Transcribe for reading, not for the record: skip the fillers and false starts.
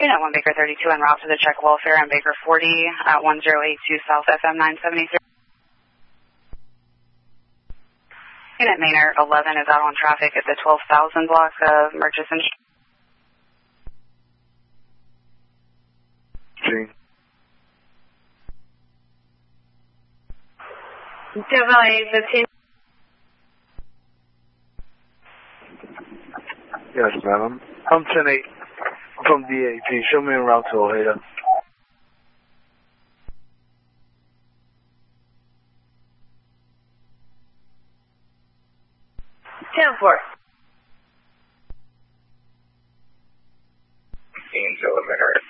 Unit 1 Baker 32 en route to the check welfare on Baker 40 at 1082 South FM 973. Unit Maynard 11 is out on traffic at the 12,000 block of Murchison. Gene. Chevrolet 15. Yes, ma'am. I'm 10-8 from DAP. Show me en route to Ojeda. 10-4. 15 kilometer.